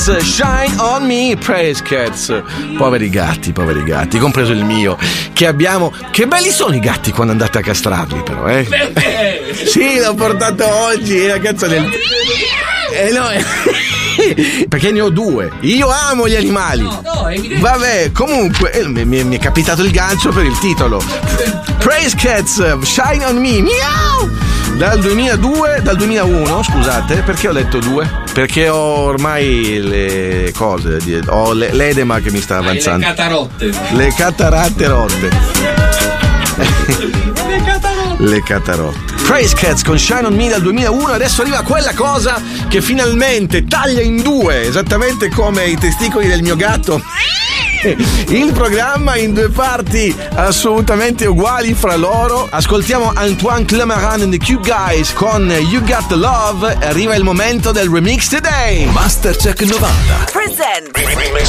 Shine on me, Praise Cats. Poveri gatti, compreso il mio. Che abbiamo. Che belli sono i gatti quando andate a castrarli, però, eh? Perché? Sì, l'ho portato oggi, ragazza del. No, perché ne ho 2. Io amo gli animali. No, evidente. Vabbè, comunque, mi è capitato il gancio per il titolo. Praise Cats, Shine on me, miau! Dal 2001, scusate, perché ho letto 2? Perché ho ormai le cose, ho l'edema che mi sta avanzando. Le cataratte rotte. Le catarotte. Praise Cats con Shine on Me dal 2001. Adesso arriva quella cosa che finalmente taglia in 2, esattamente come i testicoli del mio gatto. Il programma in 2 parti assolutamente uguali fra loro. Ascoltiamo Antoine Clamaran and the Cube Guys con You Got the Love. Arriva il momento del remix today. Mastercheck 90 Present